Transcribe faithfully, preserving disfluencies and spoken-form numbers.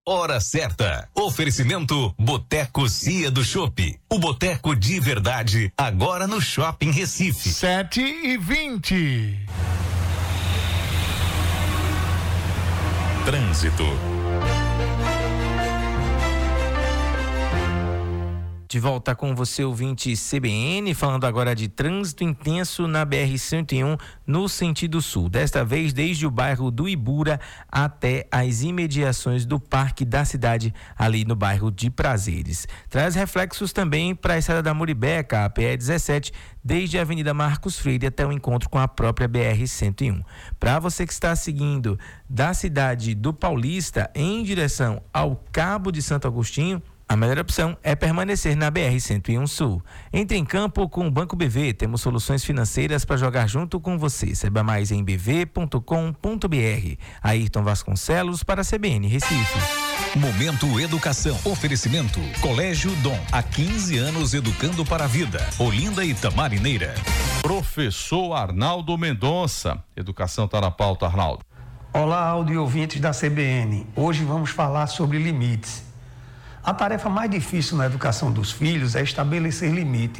Hora certa. Oferecimento Boteco Cia do Chopp. O boteco de verdade, agora no Shopping Recife. Sete e vinte. Trânsito. De volta com você, ouvinte C B N, falando agora de trânsito intenso na B R cento e um no sentido sul. Desta vez desde o bairro do Ibura até as imediações do Parque da Cidade, ali no bairro de Prazeres. Traz reflexos também para a estrada da Muribeca, a P E dezessete, desde a Avenida Marcos Freire até o encontro com a própria B R cento e um. Para você que está seguindo da cidade do Paulista em direção ao Cabo de Santo Agostinho, a melhor opção é permanecer na B R cento e um Sul. Entre em campo com o Banco B V. Temos soluções financeiras para jogar junto com você. Saiba mais em b v ponto com ponto b r. Ayrton Vasconcelos para a C B N Recife. Momento Educação. Oferecimento Colégio Dom. Há quinze anos educando para a vida. Olinda e Tamarineira. Professor Arnaldo Mendonça. Educação está na pauta, Arnaldo. Olá, áudio ouvintes da C B N. Hoje vamos falar sobre limites. A tarefa mais difícil na educação dos filhos é estabelecer limites